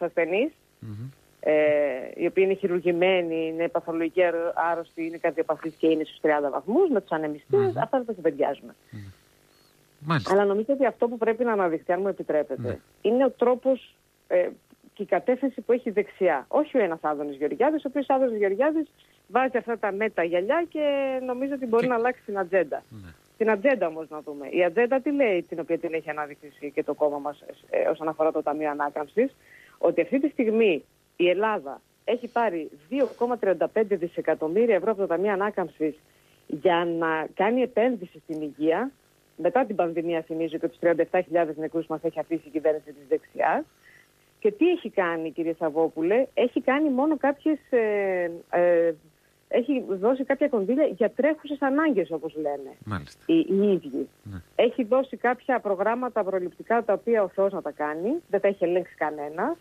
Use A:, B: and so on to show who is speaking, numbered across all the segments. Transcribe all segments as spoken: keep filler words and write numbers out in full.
A: ασθενείς, mm-hmm. ε, οι οποίοι είναι χειρουργημένοι, είναι παθολογικοί άρρωστοι, είναι καρδιοπαθείς και είναι στους τριάντα βαθμούς, με τους ανεμιστήρες, mm-hmm. αυτά θα τα συμπεριάζουμε.
B: Mm-hmm.
A: Αλλά νομίζω ότι αυτό που πρέπει να αναδειχθεί, αν μου επιτρέπετε, mm-hmm. είναι ο τρόπος ε, και η κατεύθυνση που έχει δεξιά. Όχι ο ένας Άδωνης Γεωργιάδης, ο οποίος Άδωνης Γεωργιάδης βάζει αυτά τα μέτα γυαλιά και νομίζω ότι μπορεί και... να αλλάξει την ατζέντα. Mm-hmm. Την ατζέντα όμως να δούμε. Η ατζέντα τι λέει, την οποία την έχει αναδείξει και το κόμμα μας ε, όσον αφορά το Ταμείο Ανάκαμψης, ότι αυτή τη στιγμή η Ελλάδα έχει πάρει δύο κόμμα τριάντα πέντε δισεκατομμύρια ευρώ από το Ταμείο Ανάκαμψης για να κάνει επένδυση στην υγεία. Μετά την πανδημία, θυμίζω, και τους τριάντα επτά χιλιάδες νεκρούς μας έχει αφήσει η κυβέρνηση της δεξιάς. Και τι έχει κάνει, κύριε Σαββόπουλε, έχει κάνει μόνο κάποιες... Ε, ε, έχει δώσει κάποια κονδύλια για τρέχουσες ανάγκες, όπως λένε οι, οι ίδιοι. Ναι. Έχει δώσει κάποια προγράμματα προληπτικά τα οποία ο Θεός να τα κάνει, δεν τα έχει ελέγξει κανένας.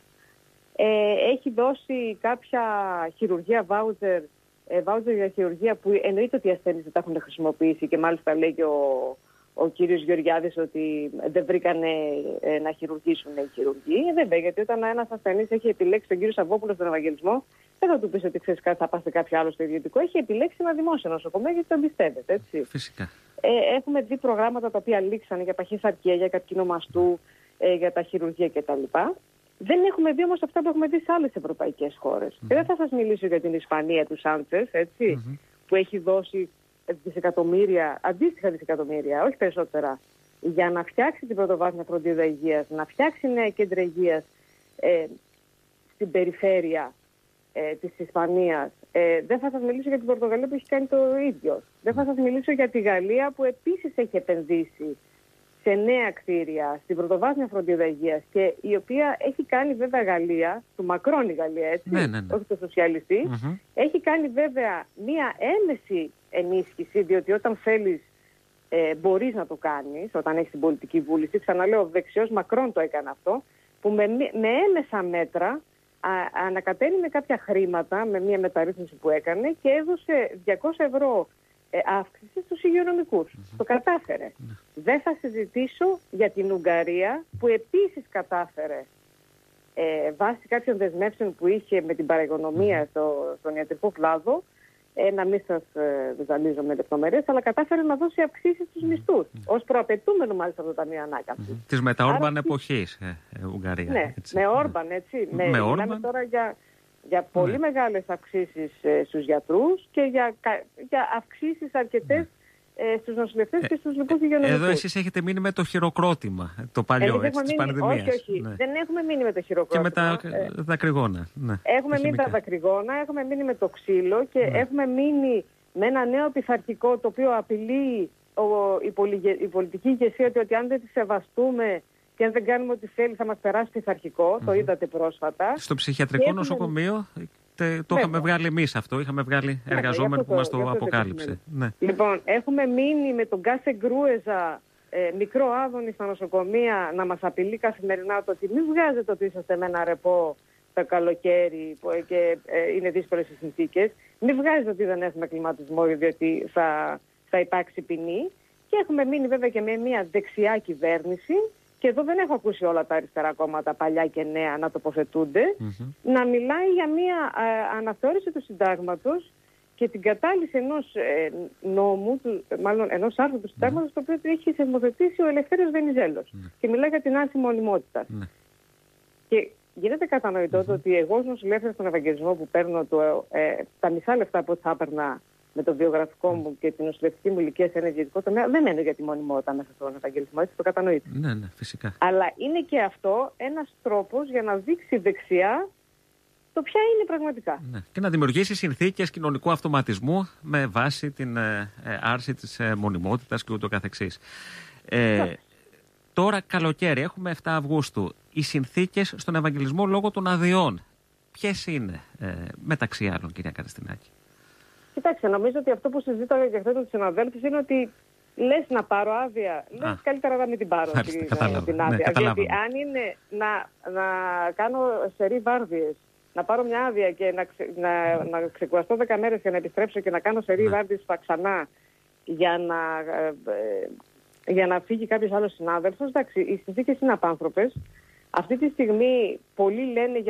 A: Ε, έχει δώσει κάποια χειρουργία βάουτσερ, ε, βάουτσερ για χειρουργία που εννοείται ότι οι ασθενείς δεν τα έχουν χρησιμοποιήσει και μάλιστα λέει και ο, ο κύριος Γεωργιάδης ότι δεν βρήκανε ε, να χειρουργήσουν οι χειρουργοί. Ε, βέβαια, γιατί όταν ένας ασθενής έχει επιλέξει τον κύριο Σαββόπουλο στον Ευαγγελισμό, δεν θα του πεις ότι ξέρεις κάτι, θα πας σε κάποιο άλλο στο ιδιωτικό. Έχει επιλέξει ένα δημόσιο νοσοκομείο γιατί το εμπιστεύεται, έτσι.
B: Φυσικά.
A: Ε, έχουμε δει προγράμματα τα οποία λήξαν για παχυσαρκία, για καρκίνο μαστού, ε, για τα χειρουργία κτλ. Δεν έχουμε δει όμως αυτά που έχουμε δει σε άλλες ευρωπαϊκές χώρες. Mm-hmm. Και δεν θα σας μιλήσω για την Ισπανία του Σάντσες, έτσι, mm-hmm. που έχει δώσει δισεκατομμύρια, αντίστοιχα δισεκατομμύρια, όχι περισσότερα, για να φτιάξει την πρωτοβάθμια φροντίδα υγείας, να φτιάξει νέα κέντρα υγείας ε, στην περιφέρεια ε, της Ισπανίας. Ε, δεν θα σας μιλήσω για την Πορτογαλία που έχει κάνει το ίδιο. Δεν θα σας μιλήσω για τη Γαλλία που επίσης έχει επενδύσει σε νέα κτίρια, στην πρωτοβάθμια φροντίδα υγείας και η οποία έχει κάνει βέβαια Γαλλία, του Μακρόν η Γαλλία, έτσι,
B: ναι, ναι, ναι.
A: όχι το σοσιαλιστή,
B: mm-hmm.
A: έχει κάνει βέβαια μία έμεση ενίσχυση, διότι όταν θέλεις ε, μπορείς να το κάνεις, όταν έχεις την πολιτική βούληση, ξαναλέω, ο δεξιός Μακρόν το έκανε αυτό, που με, με έμεσα μέτρα α, ανακατέλει με κάποια χρήματα, με μία μεταρρύθμιση που έκανε και έδωσε διακόσια ευρώ Ε, αύξηση στους υγειονομικούς. Mm-hmm. Το κατάφερε. Mm-hmm. Δεν θα συζητήσω για την Ουγγαρία που επίσης κατάφερε ε, βάσει κάποιων δεσμεύσεων που είχε με την παραοικονομία mm-hmm. στο, στον ιατρικό κλάδο, ε, να μην σας ε, ζαλίζω με λεπτομέρειες, αλλά κατάφερε να δώσει αυξήσεις στους mm-hmm. μισθούς, mm-hmm. ως προαπαιτούμενο μάλιστα από το Ταμείο Ανάκαμψης.
B: Mm-hmm. Της μετα Όρμπαν εποχής, ε, ε, Ουγγαρία.
A: Ναι,
B: έτσι.
A: με Όρμπαν, έτσι.
B: Με,
A: με
B: Όρμπαν.
A: Μιλάμε τώρα για... για πολύ ναι. μεγάλες αυξήσεις ε, στους γιατρούς και για, για αυξήσεις αρκετές ναι. ε, στους νοσηλευτές ε, και στους λοιπούς υγειονομικούς.
B: Εδώ εσείς έχετε μείνει με το χειροκρότημα, το παλιό, έτσι, της πανδημίας.
A: Όχι, όχι. Ναι. Δεν έχουμε μείνει με το χειροκρότημα.
B: Και με τα ε, δακρυγόνα. Ναι,
A: έχουμε μείνει με τα δακρυγόνα, έχουμε μείνει με το ξύλο και ναι. έχουμε μείνει με ένα νέο πειθαρχικό το οποίο απειλεί ο, η, πολυ, η πολιτική ηγεσία ότι αν δεν τη σεβαστούμε και αν δεν κάνουμε ό,τι θέλει θα μας περάσει πειθαρχικό, mm-hmm. το είδατε πρόσφατα.
B: Στο ψυχιατρικό έχουμε... νοσοκομείο τε, το Βέβαια. είχαμε βγάλει εμείς αυτό, είχαμε βγάλει εργαζόμενο ναι, που μας το αποκάλυψε. Ναι.
A: Λοιπόν, έχουμε μείνει με τον κάθε γκρούεζα ε, μικρό Άδωνη στα νοσοκομεία να μας απειλεί καθημερινά το ότι μην βγάζετε ότι είσαστε με ένα ρεπό το καλοκαίρι που, και ε, είναι δύσκολες οι συνθήκες. Μην βγάζετε ότι δεν έχουμε κλιματισμό διότι θα, θα υπάρξει ποινή. Και έχουμε μείνει βέβαια και με μια δεξιά κυβέρνηση. Και εδώ δεν έχω ακούσει όλα τα αριστερά κόμματα, παλιά και νέα, να τοποθετούνται, mm-hmm. να μιλάει για μια ε, αναθεώρηση του συντάγματος και την κατάλυση ενός ε, νόμου, του, μάλλον ενός άρθρου του συντάγματος, mm-hmm. το οποίο έχει θεσμοθετήσει ο Ελευθέριος Βενιζέλος. Mm-hmm. Και μιλάει για την άρση μονιμότητας. Mm-hmm. Και γίνεται κατανοητό mm-hmm. ότι εγώ ως νοσηλεύτρια στον Ευαγγελισμό που παίρνω το, ε, τα μισά λεφτά που θα έπαιρνα με το βιογραφικό μου και την νοσηλευτική μου ηλικία σε ένα ιδιωτικό τομέα, δεν μένω για τη μονιμότητα μέσα στον Ευαγγελισμό, έτσι το κατανοείτε.
B: Ναι, ναι, φυσικά.
A: Αλλά είναι και αυτό ένας τρόπος για να δείξει δεξιά το ποια είναι πραγματικά.
B: Ναι. Και να δημιουργήσει συνθήκες κοινωνικού αυτοματισμού με βάση την ε, ε, άρση της ε, μονιμότητας και ούτω καθεξής. Ε, τώρα καλοκαίρι, έχουμε επτά Αυγούστου. Οι συνθήκες στον Ευαγγελισμό λόγω των αδειών ποιες είναι, ε, μεταξύ άλλων, κυρία Καριστινάκη?
A: Κοιτάξτε, νομίζω ότι αυτό που συζήταγα και χθες με τους συναδέλφους είναι ότι λες να πάρω άδεια, λες καλύτερα να μην την πάρω
B: Μάλιστα,
A: την,
B: κατάλαβα,
A: την
B: ναι,
A: άδεια. Γιατί αν είναι να, να κάνω σερί βάρδιες, να πάρω μια άδεια και να, ξε, να, να ξεκουραστώ δέκα μέρες και να επιστρέψω και να κάνω σερί ναι. βάρδιες ξανά για να, ε, για να φύγει κάποιος άλλος συνάδελφος, εντάξει, οι συνθήκες είναι απάνθρωπες. Αυτή τη στιγμή πολλοί λένε